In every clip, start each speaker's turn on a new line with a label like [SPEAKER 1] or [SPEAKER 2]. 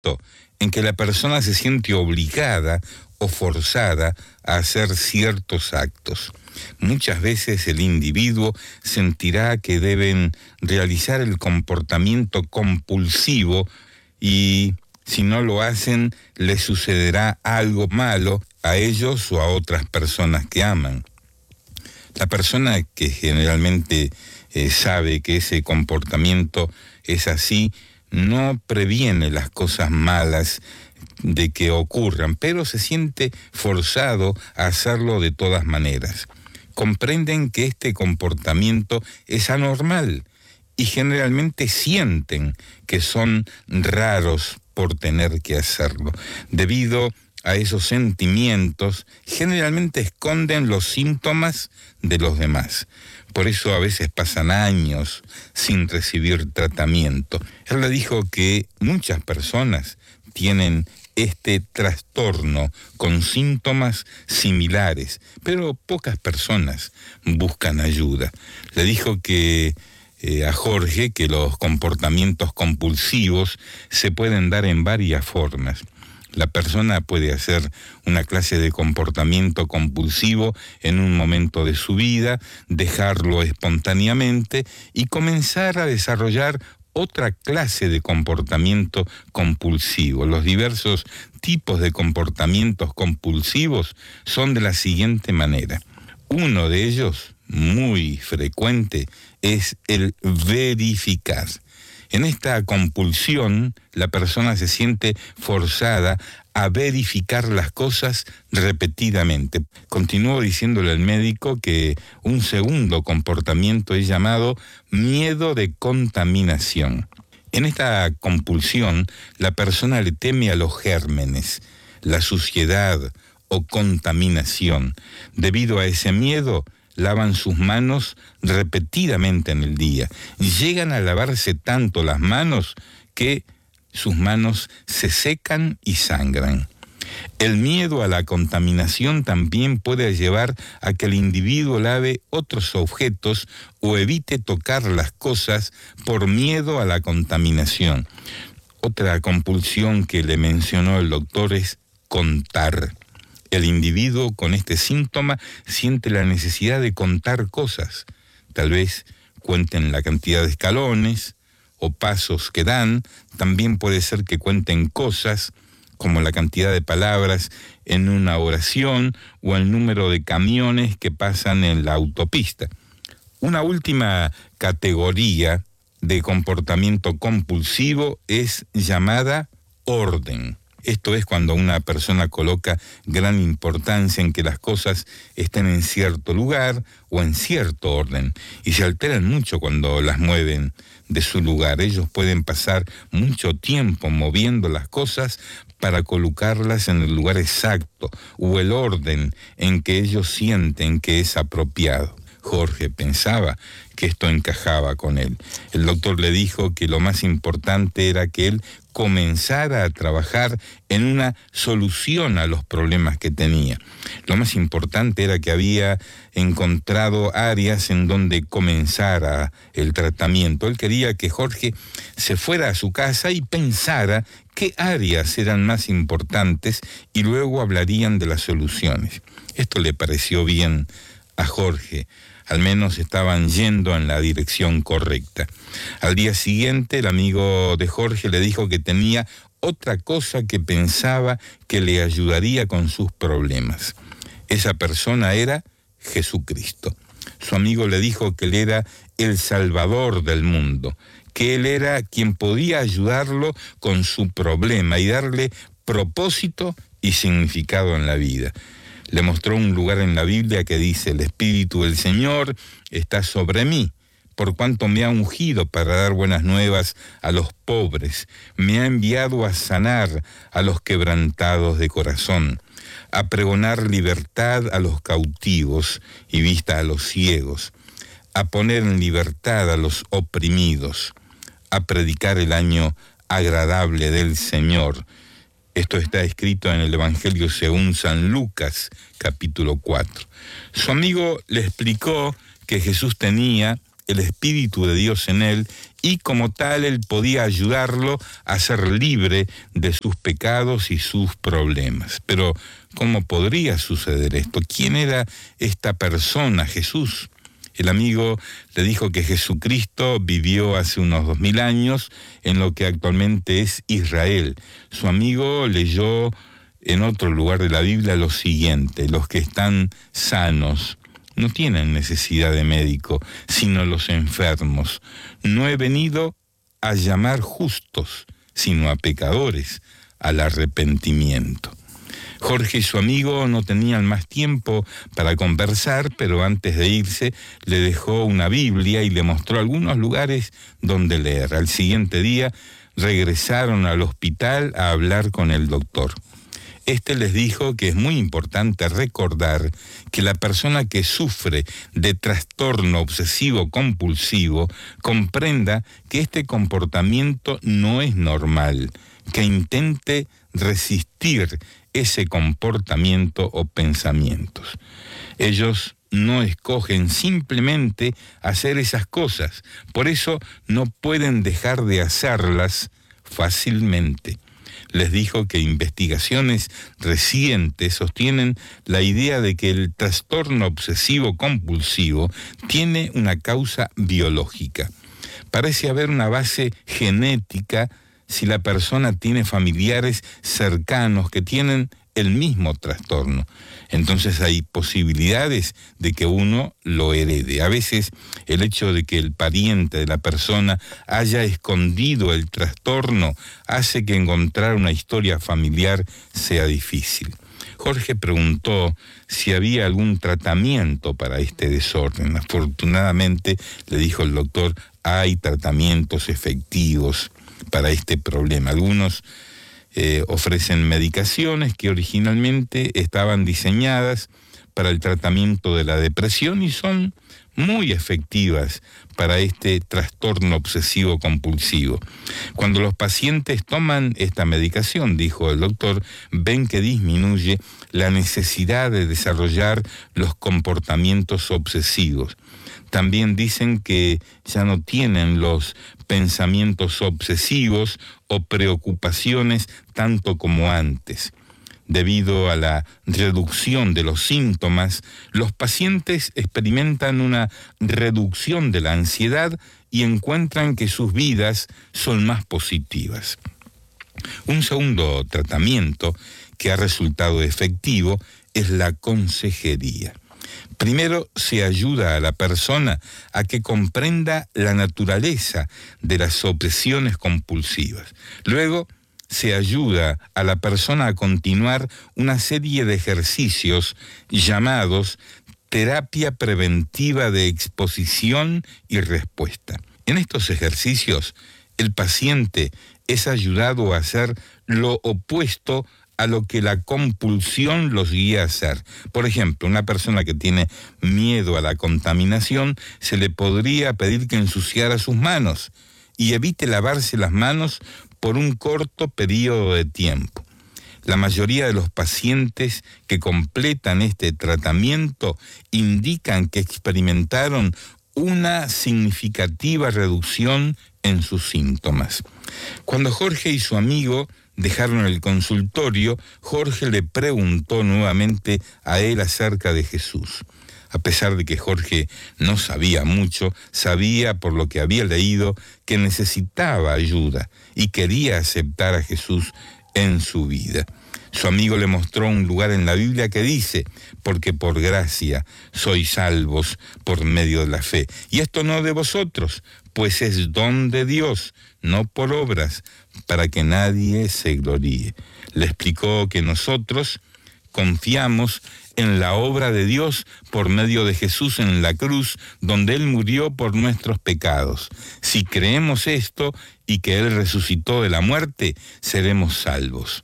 [SPEAKER 1] en que la persona se siente obligada o forzada a hacer ciertos actos. Muchas veces el individuo sentirá que deben realizar el comportamiento compulsivo y si no lo hacen, les sucederá algo malo a ellos o a otras personas que aman. La persona que generalmente sabe que ese comportamiento es así, no previene las cosas malas de que ocurran, pero se siente forzado a hacerlo de todas maneras. Comprenden que este comportamiento es anormal y generalmente sienten que son raros por tener que hacerlo. Debido a esos sentimientos, generalmente esconden los síntomas de los demás. Por eso a veces pasan años sin recibir tratamiento. Él le dijo que muchas personas tienen este trastorno con síntomas similares, pero pocas personas buscan ayuda. Le dijo que a Jorge que los comportamientos compulsivos se pueden dar en varias formas. La persona puede hacer una clase de comportamiento compulsivo en un momento de su vida, dejarlo espontáneamente y comenzar a desarrollar otra clase de comportamiento compulsivo. Los diversos tipos de comportamientos compulsivos son de la siguiente manera. Uno de ellos, muy frecuente, es el verificar. En esta compulsión, la persona se siente forzada a verificar las cosas repetidamente. Continuó diciéndole al médico que un segundo comportamiento es llamado miedo de contaminación. En esta compulsión, la persona le teme a los gérmenes, la suciedad o contaminación. Debido a ese miedo, lavan sus manos repetidamente en el día. Llegan a lavarse tanto las manos que sus manos se secan y sangran. El miedo a la contaminación también puede llevar a que el individuo lave otros objetos o evite tocar las cosas por miedo a la contaminación. Otra compulsión que le mencionó el doctor es contar. El individuo con este síntoma siente la necesidad de contar cosas. Tal vez cuenten la cantidad de escalones o pasos que dan. También puede ser que cuenten cosas como la cantidad de palabras en una oración o el número de camiones que pasan en la autopista. Una última categoría de comportamiento compulsivo es llamada orden. Esto es cuando una persona coloca gran importancia en que las cosas estén en cierto lugar o en cierto orden y se alteran mucho cuando las mueven de su lugar. Ellos pueden pasar mucho tiempo moviendo las cosas para colocarlas en el lugar exacto o el orden en que ellos sienten que es apropiado. Jorge pensaba que esto encajaba con él. El doctor le dijo que lo más importante era que él comenzara a trabajar en una solución a los problemas que tenía. Lo más importante era que había encontrado áreas en donde comenzara el tratamiento. Él quería que Jorge se fuera a su casa y pensara qué áreas eran más importantes y luego hablarían de las soluciones. Esto le pareció bien a Jorge. Al menos estaban yendo en la dirección correcta. Al día siguiente, el amigo de Jorge le dijo que tenía otra cosa que pensaba que le ayudaría con sus problemas. Esa persona era Jesucristo. Su amigo le dijo que él era el Salvador del mundo, que él era quien podía ayudarlo con su problema y darle propósito y significado en la vida. Le mostró un lugar en la Biblia que dice: el Espíritu del Señor está sobre mí, por cuanto me ha ungido para dar buenas nuevas a los pobres, me ha enviado a sanar a los quebrantados de corazón, a pregonar libertad a los cautivos y vista a los ciegos, a poner en libertad a los oprimidos, a predicar el año agradable del Señor. Esto está escrito en el Evangelio según San Lucas, capítulo 4. Su amigo le explicó que Jesús tenía el Espíritu de Dios en él, y como tal él podía ayudarlo a ser libre de sus pecados y sus problemas. Pero, ¿cómo podría suceder esto? ¿Quién era esta persona, Jesús? El amigo le dijo que Jesucristo vivió hace unos 2000 años en lo que actualmente es Israel. Su amigo leyó en otro lugar de la Biblia lo siguiente: los que están sanos no tienen necesidad de médico, sino los enfermos. No he venido a llamar justos, sino a pecadores, al arrepentimiento. Jorge y su amigo no tenían más tiempo para conversar, pero antes de irse le dejó una Biblia y le mostró algunos lugares donde leer. Al siguiente día regresaron al hospital a hablar con el doctor. Este les dijo que es muy importante recordar que la persona que sufre de trastorno obsesivo compulsivo comprenda que este comportamiento no es normal, que intente resistir ese comportamiento o pensamientos. Ellos no escogen simplemente hacer esas cosas, por eso no pueden dejar de hacerlas fácilmente. Les dijo que investigaciones recientes sostienen la idea de que el trastorno obsesivo compulsivo tiene una causa biológica. Parece haber una base genética si la persona tiene familiares cercanos que tienen el mismo trastorno. Entonces hay posibilidades de que uno lo herede. A veces el hecho de que el pariente de la persona haya escondido el trastorno hace que encontrar una historia familiar sea difícil. Jorge preguntó si había algún tratamiento para este desorden. Afortunadamente, le dijo el doctor, hay tratamientos efectivos para este problema. Algunos ofrecen medicaciones que originalmente estaban diseñadas para el tratamiento de la depresión y son muy efectivas para este trastorno obsesivo compulsivo. Cuando los pacientes toman esta medicación, dijo el doctor, ven que disminuye la necesidad de desarrollar los comportamientos obsesivos. También dicen que ya no tienen los pensamientos obsesivos o preocupaciones tanto como antes. Debido a la reducción de los síntomas, los pacientes experimentan una reducción de la ansiedad y encuentran que sus vidas son más positivas. Un segundo tratamiento que ha resultado efectivo es la consejería. Primero se ayuda a la persona a que comprenda la naturaleza de las obsesiones compulsivas. Luego se ayuda a la persona a continuar una serie de ejercicios llamados terapia preventiva de exposición y respuesta. En estos ejercicios, el paciente es ayudado a hacer lo opuesto a lo que la compulsión los guía a hacer. Por ejemplo, una persona que tiene miedo a la contaminación, se le podría pedir que ensuciara sus manos y evite lavarse las manos por un corto periodo de tiempo. La mayoría de los pacientes que completan este tratamiento indican que experimentaron una significativa reducción en sus síntomas. Cuando Jorge y su amigo dejaron el consultorio, Jorge le preguntó nuevamente a él acerca de Jesús. A pesar de que Jorge no sabía mucho, sabía por lo que había leído que necesitaba ayuda y quería aceptar a Jesús en su vida. Su amigo le mostró un lugar en la Biblia que dice, porque por gracia sois salvos por medio de la fe. Y esto no de vosotros, pues es don de Dios, no por obras, para que nadie se gloríe. Le explicó que nosotros confiamos en la obra de Dios por medio de Jesús en la cruz, donde Él murió por nuestros pecados. Si creemos esto y que Él resucitó de la muerte, seremos salvos.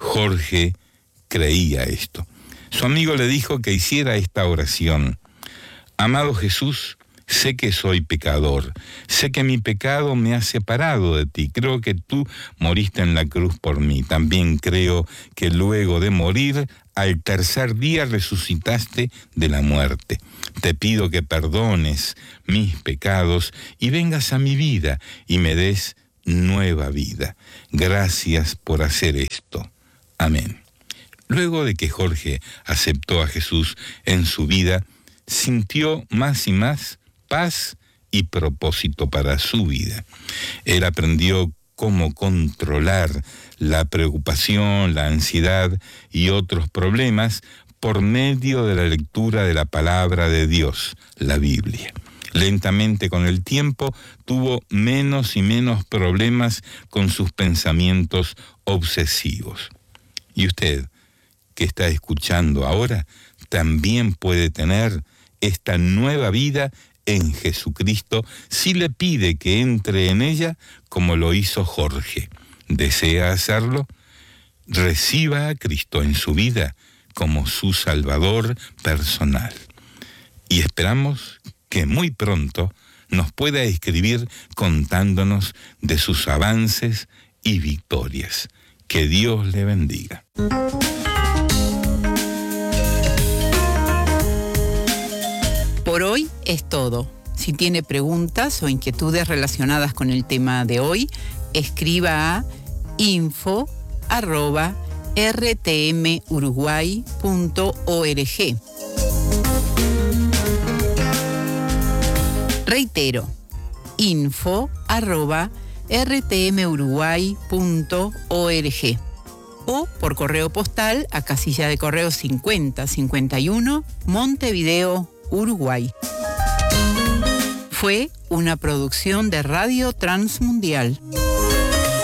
[SPEAKER 1] Jorge creía esto. Su amigo le dijo que hiciera esta oración. Amado Jesús, sé que soy pecador, sé que mi pecado me ha separado de ti, creo que tú moriste en la cruz por mí, también creo que luego de morir al tercer día resucitaste de la muerte. Te pido que perdones mis pecados y vengas a mi vida y me des nueva vida. Gracias por hacer esto. Amén. Luego de que Jorge aceptó a Jesús en su vida, sintió más y más paz y propósito para su vida. Él aprendió cómo controlar la preocupación, la ansiedad y otros problemas por medio de la lectura de la palabra de Dios, la Biblia. Lentamente, con el tiempo, tuvo menos y menos problemas con sus pensamientos obsesivos. ¿Y usted, que está escuchando ahora, también puede tener esta nueva vida en Jesucristo si le pide que entre en ella como lo hizo Jorge? ¿Desea hacerlo? Reciba a Cristo en su vida como su Salvador personal. Y esperamos que muy pronto nos pueda escribir contándonos de sus avances y victorias. Que Dios le bendiga.
[SPEAKER 2] Por hoy es todo. Si tiene preguntas o inquietudes relacionadas con el tema de hoy, escriba a info@rtmuruguay.org. Reitero, info@rtmuruguay.org o por correo postal a casilla de correo 5051, Montevideo, Uruguay. Fue una producción de Radio Transmundial.